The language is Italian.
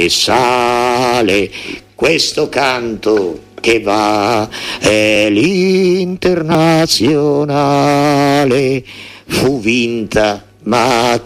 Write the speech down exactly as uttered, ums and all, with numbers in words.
e sale questo canto che va, è l'internazionale, fu vinta ma